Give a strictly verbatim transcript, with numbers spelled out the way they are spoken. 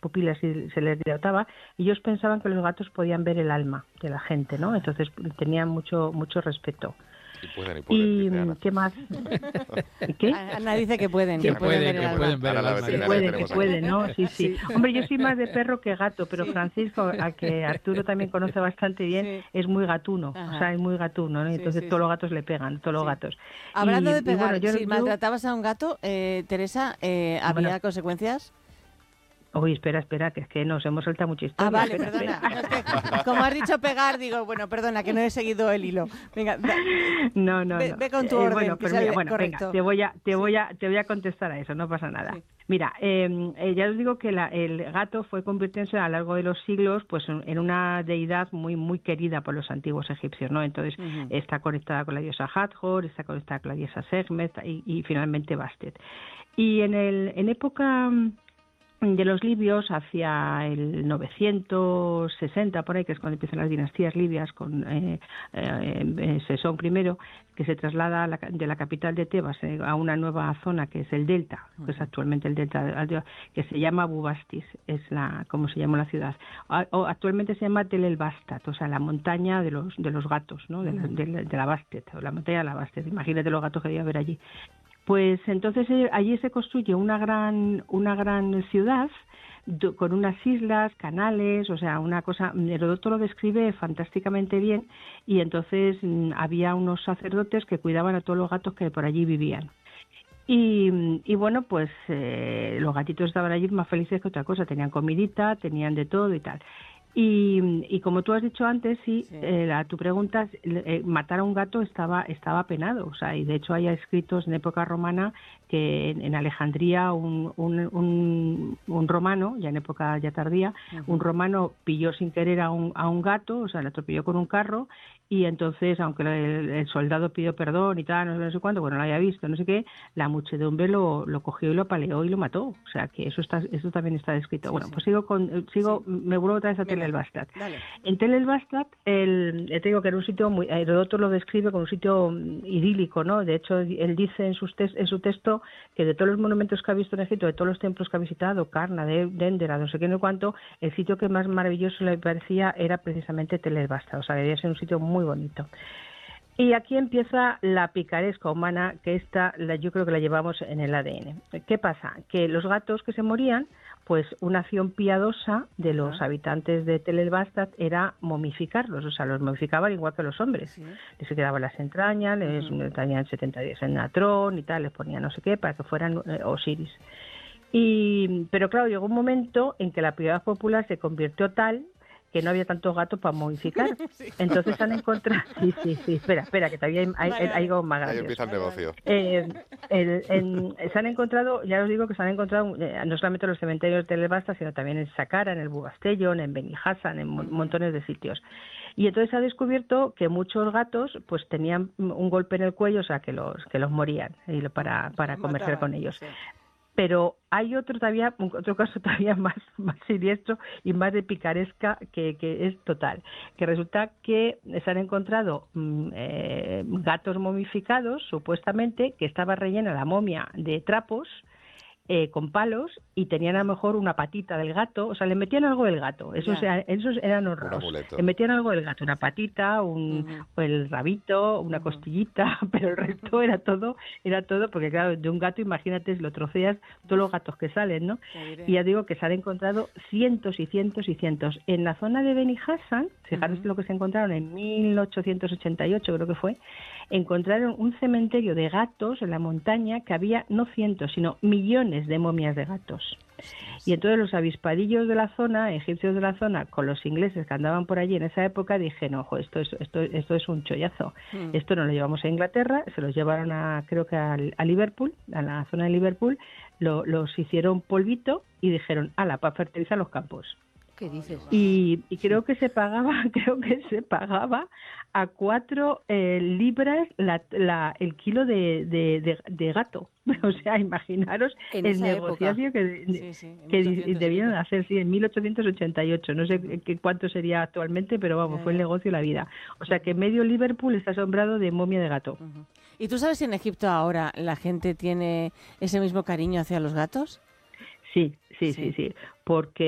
pupilas y se les dilataba, y ellos pensaban que los gatos podían ver el alma de la gente, ¿no? Entonces tenían mucho mucho respeto. Y pueden, y pueden, ¿Y dice Ana. qué más? ¿Qué? Ana dice que pueden, Que que pueden pueden, ver el que alma. pueden ver Ahora el la alma. veterinaria Que puede, que tenemos aquí. puede, ¿no? Sí, sí, Sí. Hombre, yo soy más de perro que gato, pero Sí. Francisco, a que Arturo también conoce bastante bien, Sí. es muy gatuno, Ajá. o sea, es muy gatuno, ¿no? Sí, Entonces sí, todos sí. los gatos le pegan, todos los Sí. gatos. Hablando Y- de y pegar, bueno, yo- si yo- maltratabas a un gato, eh, Teresa, eh, ¿había Bueno. consecuencias? Uy, espera, espera, que es que nos hemos saltado mucha historia. Ah, vale, espera, perdona. espera. No, es que, como has dicho pegar, digo, bueno, perdona, que no he seguido el hilo. Venga, da- No, no, ve, no. ve con tu Eh, orden, bueno, que pues sea mira, el bueno, correcto. venga, te voy a, te Sí. voy a, te voy a contestar a eso, no pasa nada. Sí. Mira, eh, eh, ya os digo que la- el gato fue convirtiéndose a lo largo de los siglos, pues, en, en una deidad muy, muy querida por los antiguos egipcios, ¿no? Entonces Ujú. está conectada con la diosa Hathor, está conectada con la diosa Sekhmet y, y finalmente Bastet. Y en el, en época de los libios, hacia el novecientos sesenta, por ahí, que es cuando empiezan las dinastías libias, con eh, eh, eh, Sesón primero, que se traslada a la, de la capital de Tebas eh, a una nueva zona que es el delta, que es actualmente el delta, de, que se llama Bubastis, es la como se llama la ciudad. A, o actualmente se llama Tel el Bastat, o sea, la montaña de los de los gatos, ¿no? De la, de la, de la Bastet, o la montaña de la Bastet. Imagínate los gatos que debía haber allí. Pues entonces eh, allí se construye una gran una gran ciudad do, con unas islas, canales, o sea, una cosa, Heródoto lo describe fantásticamente bien, y entonces mm, había unos sacerdotes que cuidaban a todos los gatos que por allí vivían. Y, y bueno, pues eh, los gatitos estaban allí más felices que otra cosa, tenían comidita, tenían de todo y tal. Y, y como tú has dicho antes, sí, Sí. eh, a tu pregunta, eh, matar a un gato estaba estaba penado, o sea, y de hecho hay escritos en época romana que en, en Alejandría un, un, un, un romano, ya en época ya tardía, Ujú. un romano pilló sin querer a un, a un gato, o sea, le atropelló con un carro, y entonces, aunque el, el soldado pidió perdón y tal, no sé, no sé cuánto, bueno, no lo había visto, no sé qué, la muchedumbre lo, lo cogió y lo apaleó y lo mató, o sea, que eso está eso también está descrito. Sí, bueno, sí. pues sigo con sigo Sí. me vuelvo otra vez a Venga, Tel el Bastat. dale. En Tel el Bastat, el, te digo que era un sitio muy, Heródoto lo describe como un sitio mm, idílico, ¿no? De hecho, él dice en, sus tes, en su texto que de todos los monumentos que ha visto en Egipto, de todos los templos que ha visitado, Karna, de, Dendera, no sé qué, no sé cuánto, el sitio que más maravilloso le parecía era precisamente Tel el Bastat, o sea, debía ser un sitio muy bonito. Y aquí empieza la picaresca humana, que esta la, yo creo que la llevamos en el A D N. ¿Qué pasa? Que los gatos que se morían, pues una acción piadosa de los Ajá. habitantes de Tel el Bastat era momificarlos, o sea, los momificaban igual que los hombres. Sí. Les quedaban las entrañas, les Ujú. tenían setenta días en natrón y tal, les ponían no sé qué para que fueran eh, Osiris. Y, pero claro, llegó un momento en que la piedad popular se convirtió tal que no había tantos gatos para modificar. Sí. Entonces han encontrado... Sí, sí, sí, espera, espera, que todavía hay, hay, Vale, vale. hay algo más Ahí gracioso. empieza el negocio. Eh, el- en- se han encontrado, ya os digo que se han encontrado eh, no solamente en los cementerios de Tel el Bastat, sino también en Saqqara, en el Bugastellón, en Beni Hassan, en mon- montones de sitios. Y entonces se ha descubierto que muchos gatos pues tenían un golpe en el cuello, o sea, que los que los morían y lo- para, para Los comerciar mataban, con ellos. sí. Pero hay otro todavía, otro caso todavía más, más siniestro y más de picaresca que, que es total, que resulta que se han encontrado mm, eh, gatos momificados, supuestamente, que estaba rellena la momia de trapos, eh, con palos, y tenían a lo mejor una patita del gato, o sea, le metían algo del gato, esos, Ya. eran, esos eran Un horrorosos. amuleto. Le metían algo del gato, una patita, un, Ujú. o el rabito, una Ujú. costillita, pero el resto era todo, era todo, porque claro, de un gato, imagínate, lo troceas, todos los gatos que salen, ¿no? Te diré. Y ya digo que se han encontrado cientos y cientos y cientos. En la zona de Beni Hassan, fijaros Ujú. lo que se encontraron en mil ochocientos ochenta y ocho, creo que fue, encontraron un cementerio de gatos en la montaña que había no cientos, sino millones de momias de gatos. Y entonces los avispadillos de la zona, egipcios de la zona, con los ingleses que andaban por allí en esa época, dije, ojo, esto es, esto, esto es un chollazo. Mm. Esto no lo llevamos a Inglaterra, se los llevaron a, creo que a, a Liverpool, a la zona de Liverpool, lo, los hicieron polvito y dijeron, ala, para fertilizar los campos. ¿Qué dices? Y, y creo que se pagaba, creo que se pagaba a cuatro eh, libras la, la, el kilo de, de, de, de gato. O sea, imaginaros En el esa negocio época. que, Sí, sí, en que mil ochocientos debieron y pico. hacer, sí, en mil ochocientos ochenta y ocho. No sé qué cuánto sería actualmente, pero vamos, Ya, fue el ya. negocio y la vida. O sea, que medio Liverpool está asombrado de momia de gato. Ujú. ¿Y tú sabes si en Egipto ahora la gente tiene ese mismo cariño hacia los gatos? Sí, sí, Sí. sí, sí, porque